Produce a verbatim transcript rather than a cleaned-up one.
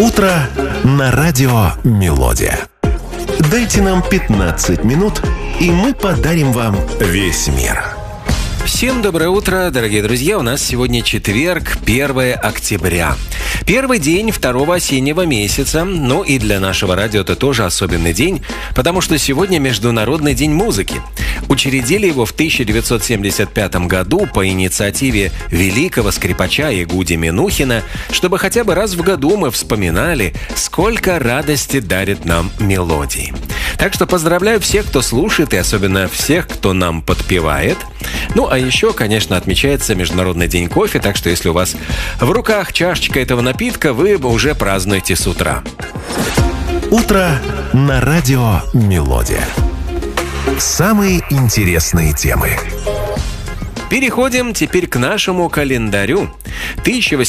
Утро на радио «Мелодия». Дайте нам пятнадцать минут, и мы подарим вам весь мир. Всем доброе утро, дорогие друзья. У нас сегодня четверг, первое октября. Первый день второго осеннего месяца. Ну и для нашего радио это тоже особенный день, потому что сегодня Международный день музыки. Учредили его в тысяча девятьсот семьдесят пятом году по инициативе великого скрипача Ягуди Минухина, чтобы хотя бы раз в году мы вспоминали, сколько радости дарит нам мелодии. Так что поздравляю всех, кто слушает, и особенно всех, кто нам подпевает. Ну, а еще, конечно, отмечается Международный день кофе, так что если у вас в руках чашечка этого напитка, вы уже празднуете с утра. Утро на радио «Мелодия». Самые интересные темы. Переходим теперь к нашему календарю. тысяча восемьсот